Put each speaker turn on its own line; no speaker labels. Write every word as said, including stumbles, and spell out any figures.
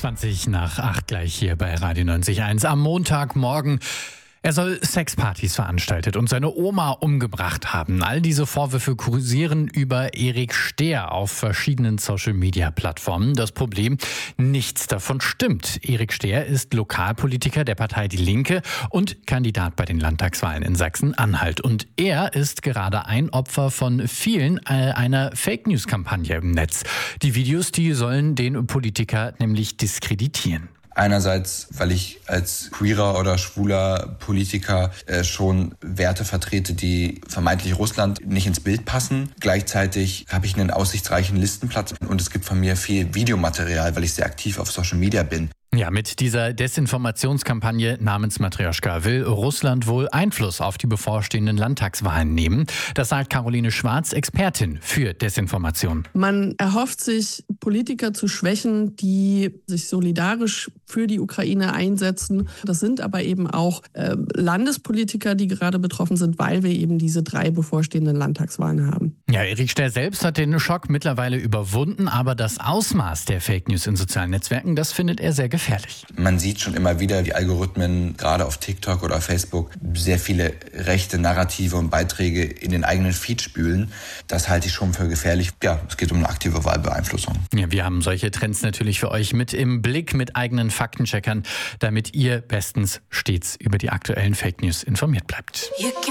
zwanzig nach acht gleich hier bei Radio neunzig Komma eins am Montagmorgen. Er soll Sexpartys veranstaltet und seine Oma umgebracht haben. All diese Vorwürfe kursieren über Erik Stehr auf verschiedenen Social-Media-Plattformen. Das Problem, nichts davon stimmt. Erik Stehr ist Lokalpolitiker der Partei Die Linke und Kandidat bei den Landtagswahlen in Sachsen-Anhalt. Und er ist gerade ein Opfer von vielen äh, einer Fake-News-Kampagne im Netz. Die Videos, die sollen den Politiker nämlich diskreditieren.
Einerseits, weil ich als queerer oder schwuler Politiker äh, schon Werte vertrete, die vermeintlich Russland nicht ins Bild passen. Gleichzeitig habe ich einen aussichtsreichen Listenplatz und es gibt von mir viel Videomaterial, weil ich sehr aktiv auf Social Media bin.
Ja, mit dieser Desinformationskampagne namens Matrjoschka will Russland wohl Einfluss auf die bevorstehenden Landtagswahlen nehmen. Das sagt Caroline Schwarz, Expertin für Desinformation.
Man erhofft sich, Politiker zu schwächen, die sich solidarisch für die Ukraine einsetzen. Das sind aber eben auch äh, Landespolitiker, die gerade betroffen sind, weil wir eben diese drei bevorstehenden Landtagswahlen haben.
Ja, Erik Stehr selbst hat den Schock mittlerweile überwunden, aber das Ausmaß der Fake News in sozialen Netzwerken, das findet er sehr gefährlich.
Man sieht schon immer wieder, wie Algorithmen gerade auf TikTok oder Facebook sehr viele rechte Narrative und Beiträge in den eigenen Feed spülen. Das halte ich schon für gefährlich. Ja, es geht um eine aktive Wahlbeeinflussung.
Ja, wir haben solche Trends natürlich für euch mit im Blick, mit eigenen Faktencheckern, damit ihr bestens stets über die aktuellen Fake News informiert bleibt.